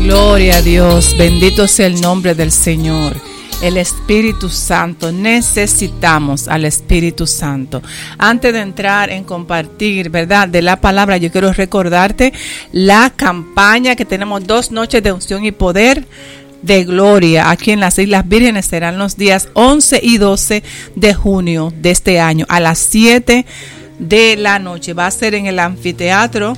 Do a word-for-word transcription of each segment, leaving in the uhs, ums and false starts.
Gloria a Dios, bendito sea el nombre del Señor. El Espíritu Santo, necesitamos al Espíritu Santo. Antes de entrar en compartir, ¿verdad?, de la palabra, yo quiero recordarte la campaña que tenemos, dos noches de unción y poder de gloria aquí en las Islas Vírgenes. Serán los días once y doce de junio de este año a las siete de la noche. Va a ser en el anfiteatro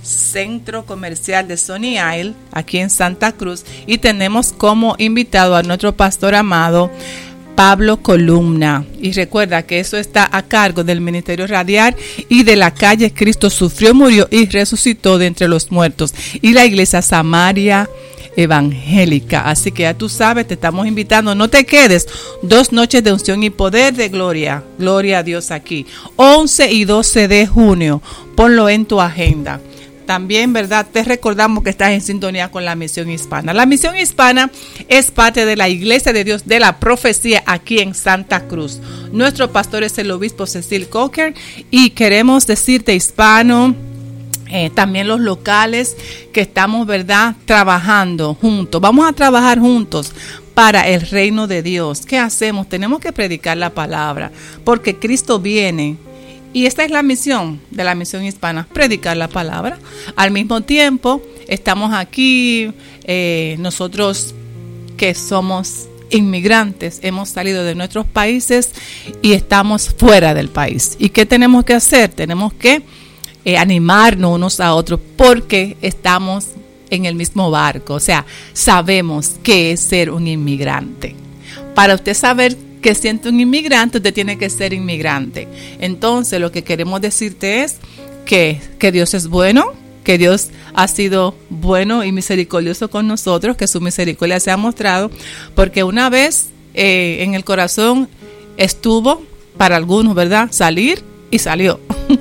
Centro Comercial de Sony Isle, aquí en Santa Cruz, y tenemos como invitado a nuestro pastor amado Pablo Columna. Y recuerda que eso está a cargo del Ministerio Radial y de la calle Cristo Sufrió, Murió y Resucitó de entre los muertos, y la iglesia Samaria Evangélica. Así que ya tú sabes, te estamos invitando, no te quedes. Dos noches de unción y poder de gloria. Gloria a Dios aquí. once y doce de junio. Ponlo en tu agenda. También, ¿verdad?, te recordamos que estás en sintonía con la Misión Hispana. La Misión Hispana es parte de la Iglesia de Dios de la Profecía aquí en Santa Cruz. Nuestro pastor es el obispo Cecil Coker y queremos decirte, hispano, eh, también los locales, que estamos, ¿verdad?, trabajando juntos. Vamos a trabajar juntos para el reino de Dios. ¿Qué hacemos? Tenemos que predicar la palabra, porque Cristo viene. Y esta es la misión de la Misión Hispana, predicar la palabra. Al mismo tiempo, estamos aquí, eh, nosotros que somos inmigrantes, hemos salido de nuestros países y estamos fuera del país. ¿Y qué tenemos que hacer? Tenemos que eh, animarnos unos a otros, porque estamos en el mismo barco. O sea, sabemos qué es ser un inmigrante. Para usted saber que siente un inmigrante, usted tiene que ser inmigrante. Entonces, lo que queremos decirte es que, que Dios es bueno, que Dios ha sido bueno y misericordioso con nosotros, que su misericordia se ha mostrado, porque una vez eh, en el corazón estuvo para algunos, ¿verdad?, salir, y salió.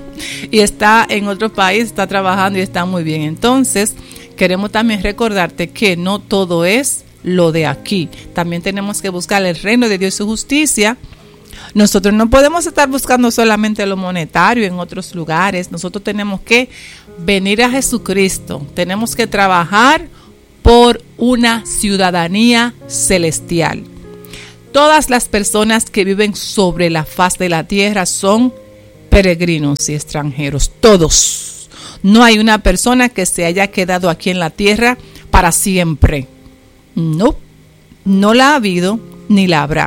Y está en otro país, está trabajando y está muy bien. Entonces, queremos también recordarte que no todo es lo de aquí. También tenemos que buscar el reino de Dios y su justicia. Nosotros no podemos estar buscando solamente lo monetario en otros lugares. Nosotros tenemos que venir a Jesucristo. Tenemos que trabajar por una ciudadanía celestial. Todas las personas que viven sobre la faz de la tierra son peregrinos y extranjeros. Todos. No hay una persona que se haya quedado aquí en la tierra para siempre. No, no la ha habido ni la habrá.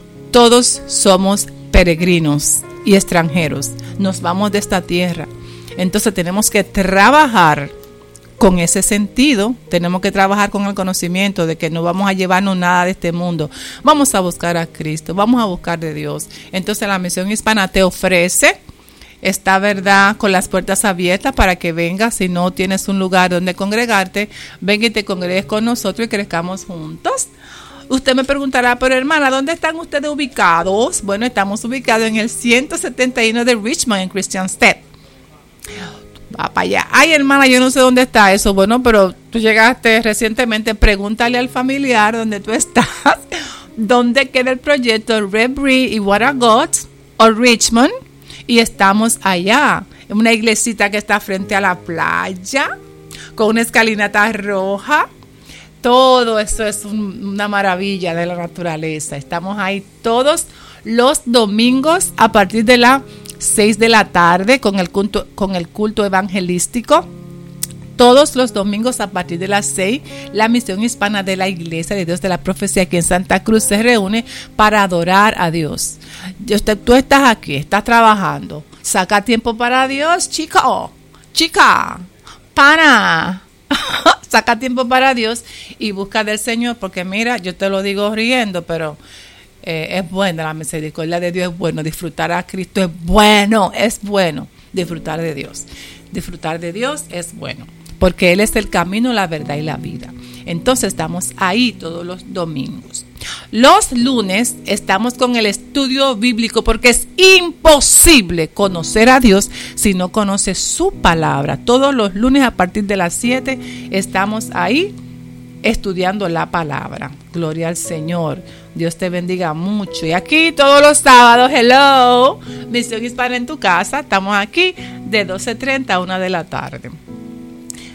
Todos somos peregrinos y extranjeros. Nos vamos de esta tierra. Entonces tenemos que trabajar con ese sentido. Tenemos que trabajar con el conocimiento de que no vamos a llevarnos nada de este mundo. Vamos a buscar a Cristo, vamos a buscar de Dios. Entonces la Misión Hispana te ofrece esta verdad con las puertas abiertas para que vengas. Si no tienes un lugar donde congregarte, ven y te congregues con nosotros y crezcamos juntos. Usted me preguntará, pero hermana, ¿dónde están ustedes ubicados? Bueno, estamos ubicados en el ciento setenta y uno de Richmond, en Christiansted. Va para allá. Ay, hermana, yo no sé dónde está eso. Bueno, pero tú llegaste recientemente, pregúntale al familiar donde tú estás, dónde queda el proyecto Red Bridge y Watergot o Richmond. Y estamos allá, en una iglesita que está frente a la playa, con una escalinata roja. Todo eso es un, una maravilla de la naturaleza. Estamos ahí todos los domingos a partir de las seis de la tarde con el culto, con el culto evangelístico. Todos los domingos a partir de las seis, la Misión Hispana de la Iglesia de Dios de la Profecía aquí en Santa Cruz se reúne para adorar a Dios. Usted, tú estás aquí, estás trabajando. Saca tiempo para Dios, chico, chica, pana. Saca tiempo para Dios y busca del Señor, porque mira, yo te lo digo riendo, pero eh, es buena la misericordia de Dios, es bueno. Disfrutar a Cristo es bueno, es bueno. Disfrutar de Dios. Disfrutar de Dios es bueno, porque Él es el camino, la verdad y la vida. Entonces estamos ahí todos los domingos. Los lunes estamos con el estudio bíblico, porque es imposible conocer a Dios si no conoces su palabra. Todos los lunes a partir de las siete estamos ahí estudiando la palabra. Gloria al Señor. Dios te bendiga mucho. Y aquí todos los sábados, hello, Misión Hispana en tu casa. Estamos aquí de doce treinta a una de la tarde.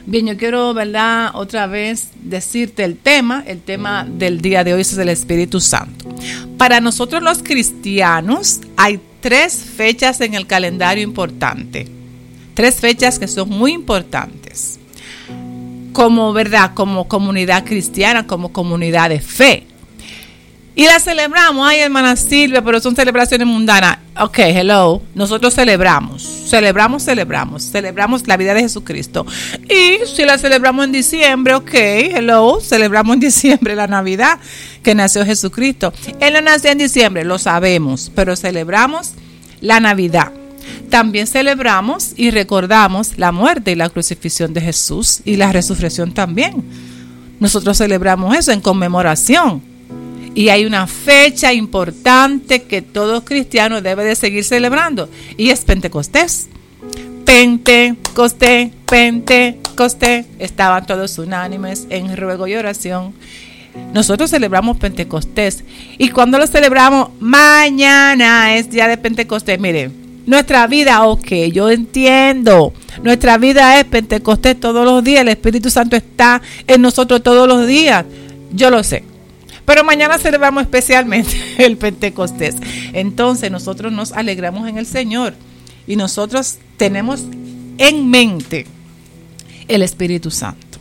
Bien, yo quiero, ¿verdad?, otra vez decirte el tema, el tema del día de hoy es el Espíritu Santo. Para nosotros los cristianos hay tres fechas en el calendario importante, tres fechas que son muy importantes, como, ¿verdad?, como comunidad cristiana, como comunidad de fe. Y la celebramos, ay, hermana Silvia, pero son celebraciones mundanas. Ok, hello, nosotros celebramos, celebramos, celebramos, celebramos la vida de Jesucristo. Y si la celebramos en diciembre, ok, hello, celebramos en diciembre la Navidad, que nació Jesucristo. Él no nació en diciembre, lo sabemos, pero celebramos la Navidad. También celebramos y recordamos la muerte y la crucifixión de Jesús y la resurrección también. Nosotros celebramos eso en conmemoración. Y hay una fecha importante que todo cristiano debe de seguir celebrando, y es Pentecostés. Pentecostés, Pentecostés. Estaban todos unánimes en ruego y oración. Nosotros celebramos Pentecostés. ¿Y cuando lo celebramos? Mañana es día de Pentecostés. Mire, nuestra vida, ok, yo entiendo. Nuestra vida es Pentecostés todos los días. El Espíritu Santo está en nosotros todos los días. Yo lo sé. Pero mañana celebramos especialmente el Pentecostés. Entonces nosotros nos alegramos en el Señor y nosotros tenemos en mente el Espíritu Santo.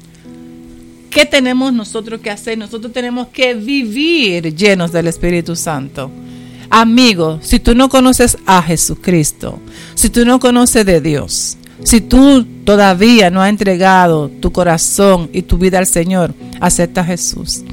¿Qué tenemos nosotros que hacer? Nosotros tenemos que vivir llenos del Espíritu Santo. Amigo, si tú no conoces a Jesucristo, si tú no conoces de Dios, si tú todavía no has entregado tu corazón y tu vida al Señor, acepta a Jesús.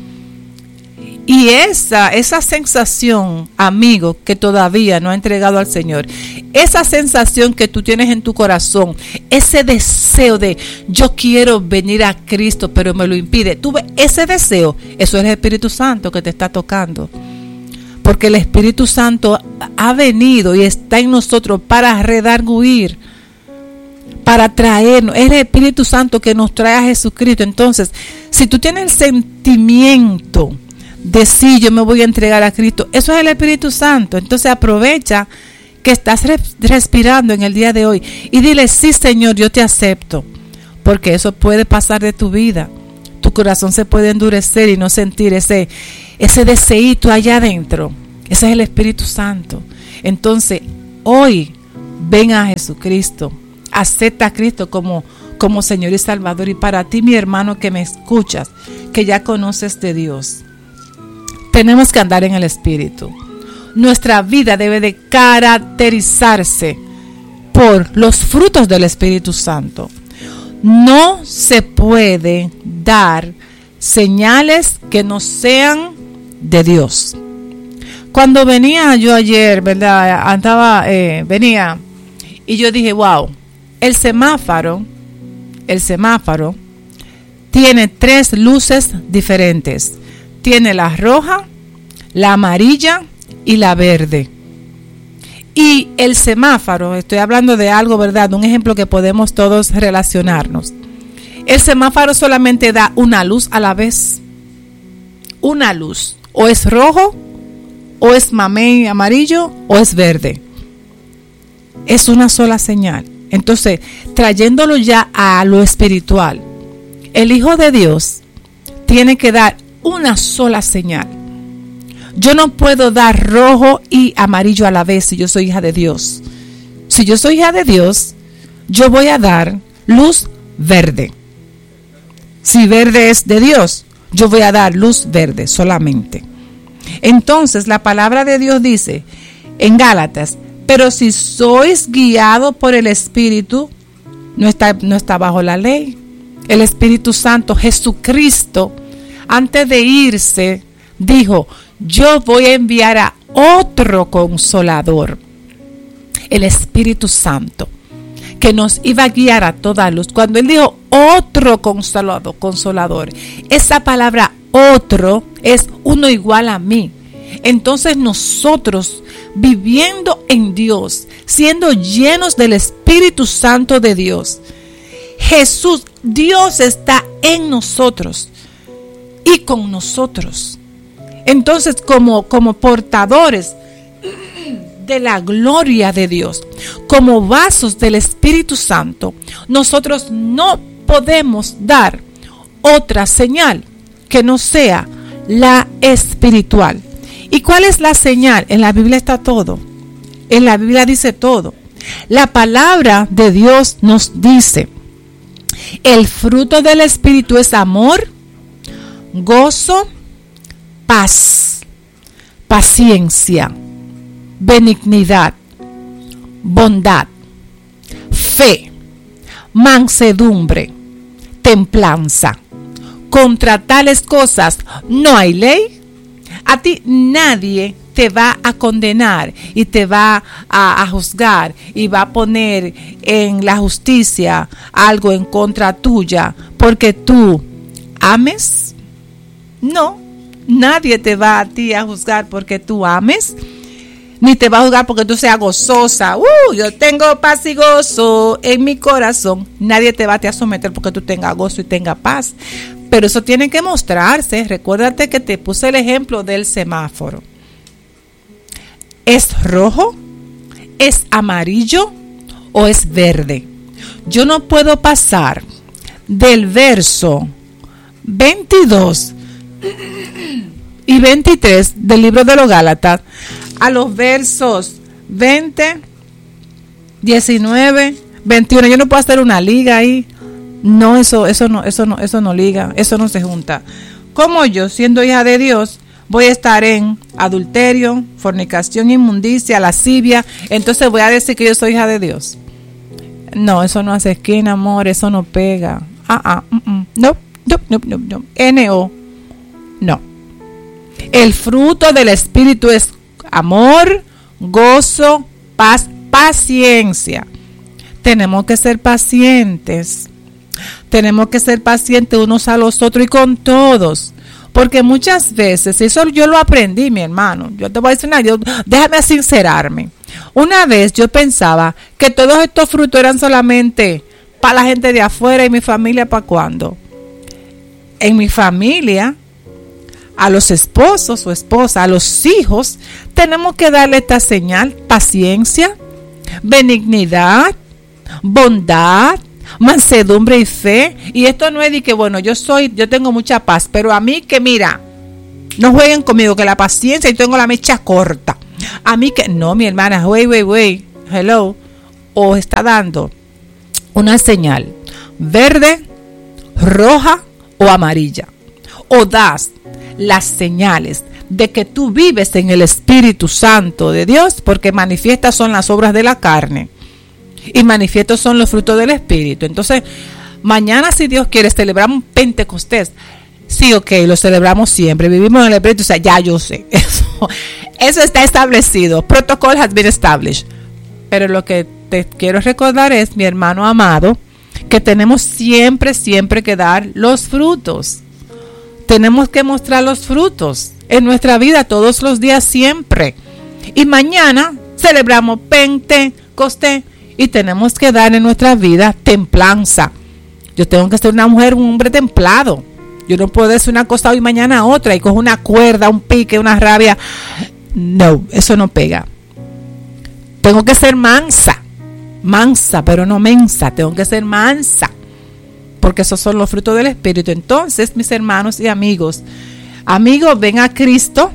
Y esa, esa sensación, amigo, que todavía no ha entregado al Señor, esa sensación que tú tienes en tu corazón, ese deseo de yo quiero venir a Cristo, pero me lo impide. Tú ves ese deseo, eso es el Espíritu Santo que te está tocando. Porque el Espíritu Santo ha venido y está en nosotros para redarguir, para traernos. Es el Espíritu Santo que nos trae a Jesucristo. Entonces, si tú tienes el sentimiento de sí, yo me voy a entregar a Cristo, eso es el Espíritu Santo. Entonces aprovecha que estás respirando en el día de hoy y dile, sí, Señor, yo te acepto, porque eso puede pasar de tu vida. Tu corazón se puede endurecer y no sentir ese, ese deseíto allá adentro. Ese es el Espíritu Santo. Entonces hoy ven a Jesucristo, acepta a Cristo como, como Señor y Salvador. Y para ti, mi hermano que me escuchas, que ya conoces de Dios, tenemos que andar en el Espíritu. Nuestra vida debe de caracterizarse por los frutos del Espíritu Santo. No se puede dar señales que no sean de Dios. Cuando venía yo ayer, ¿verdad? Andaba, eh, venía y yo dije, wow, el semáforo, el semáforo tiene tres luces diferentes. Tiene la roja, la amarilla y la verde. Y el semáforo, estoy hablando de algo, ¿verdad? Un ejemplo que podemos todos relacionarnos. El semáforo solamente da una luz a la vez. Una luz. O es rojo, o es mamey amarillo, o es verde. Es una sola señal. Entonces, trayéndolo ya a lo espiritual, el Hijo de Dios tiene que dar una sola señal. Yo no puedo dar rojo y amarillo a la vez si yo soy hija de Dios. Si yo soy hija de Dios, yo voy a dar luz verde. Si verde es de Dios, yo voy a dar luz verde solamente. Entonces la palabra de Dios dice en Gálatas, pero si sois guiados por el Espíritu, no está, no está bajo la ley. El Espíritu Santo, Jesucristo, antes de irse, dijo, yo voy a enviar a otro consolador, el Espíritu Santo, que nos iba a guiar a toda luz. Cuando él dijo otro consolador, consolador, esa palabra otro es uno igual a mí. Entonces nosotros, viviendo en Dios, siendo llenos del Espíritu Santo de Dios, Jesús, Dios está en nosotros y con nosotros. Entonces, como, como portadores de la gloria de Dios, como vasos del Espíritu Santo, nosotros no podemos dar otra señal que no sea la espiritual. ¿Y cuál es la señal? En la Biblia está todo. En la Biblia dice todo. La palabra de Dios nos dice: el fruto del Espíritu es amor, gozo, paz, paciencia, benignidad, bondad, fe, mansedumbre, templanza. Contra tales cosas no hay ley. A ti nadie te va a condenar y te va a, a juzgar y va a poner en la justicia algo en contra tuya porque tú ames. No, nadie te va a ti a juzgar porque tú ames, ni te va a juzgar porque tú seas gozosa. Uh, yo tengo paz y gozo en mi corazón. Nadie te va a, te a someter porque tú tengas gozo y tengas paz. Pero eso tiene que mostrarse. Recuérdate que te puse el ejemplo del semáforo. ¿Es rojo? ¿Es amarillo? ¿O es verde? Yo no puedo pasar del verso veintidós y veintitrés del libro de los Gálatas a los versos veinte, diecinueve, veintiuno. Yo no puedo hacer una liga ahí. No, eso, eso no, eso no, eso no liga, eso no se junta. ¿Cómo yo, siendo hija de Dios, voy a estar en adulterio, fornicación, inmundicia, lascivia? Entonces voy a decir que yo soy hija de Dios. No, eso no hace esquina, amor, eso no pega. Ah, ah, mm, mm. No, no, no, no, no. N O. No. El fruto del Espíritu es amor, gozo, paz, paciencia. Tenemos que ser pacientes. Tenemos que ser pacientes unos a los otros y con todos. Porque muchas veces, eso yo lo aprendí, mi hermano. Yo te voy a decir una, yo, déjame sincerarme. Una vez yo pensaba que todos estos frutos eran solamente para la gente de afuera y mi familia, ¿para cuándo? En mi familia, a los esposos o esposas, a los hijos, tenemos que darle esta señal: paciencia, benignidad, bondad, mansedumbre y fe. Y esto no es de que, bueno, yo soy, yo tengo mucha paz, pero a mí que mira, no jueguen conmigo, que la paciencia, yo tengo la mecha corta. A mí que, no, mi hermana, wait, wait, wait, hello. O está dando una señal verde, roja o amarilla. O das las señales de que tú vives en el Espíritu Santo de Dios, porque manifiestas son las obras de la carne y manifiestos son los frutos del Espíritu. Entonces, mañana, si Dios quiere, celebramos un Pentecostés. Sí, ok, lo celebramos siempre. Vivimos en el Espíritu. O sea, ya yo sé. Eso, eso está establecido. Protocol has been established. Pero lo que te quiero recordar es, mi hermano amado, que tenemos siempre, siempre que dar los frutos. Tenemos que mostrar los frutos en nuestra vida todos los días, siempre. Y mañana celebramos Pentecostés. Y tenemos que dar en nuestra vida templanza. Yo tengo que ser una mujer, un hombre templado. Yo no puedo decir una cosa hoy y mañana otra y cojo una cuerda, un pique, una rabia. No, eso no pega. Tengo que ser mansa. Mansa, pero no mensa. Tengo que ser mansa. Porque esos son los frutos del Espíritu. Entonces, mis hermanos y amigos, amigos, ven a Cristo.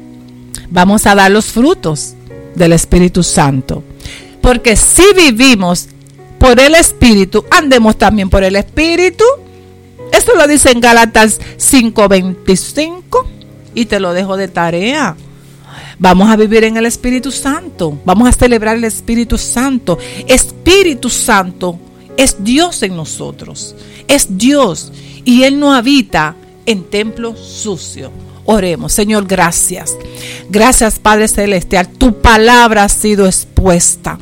Vamos a dar los frutos del Espíritu Santo. Porque si vivimos por el Espíritu, andemos también por el Espíritu. Esto lo dice en Gálatas cinco veinticinco y te lo dejo de tarea. Vamos a vivir en el Espíritu Santo. Vamos a celebrar el Espíritu Santo. Espíritu Santo es Dios en nosotros. Es Dios y Él no habita en templo sucio. Oremos. Señor, gracias. Gracias, Padre Celestial. Tu palabra ha sido expuesta.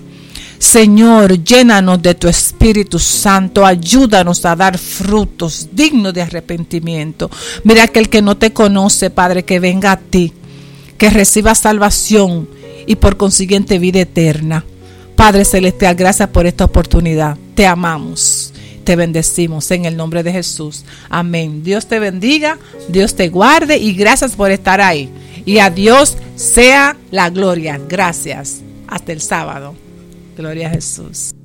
Señor, llénanos de tu Espíritu Santo, ayúdanos a dar frutos dignos de arrepentimiento. Mira que el que no te conoce, Padre, que venga a ti, que reciba salvación y por consiguiente vida eterna. Padre Celestial, gracias por esta oportunidad. Te amamos, te bendecimos en el nombre de Jesús. Amén. Dios te bendiga, Dios te guarde y gracias por estar ahí. Y a Dios sea la gloria. Gracias. Hasta el sábado. Gloria a Jesús.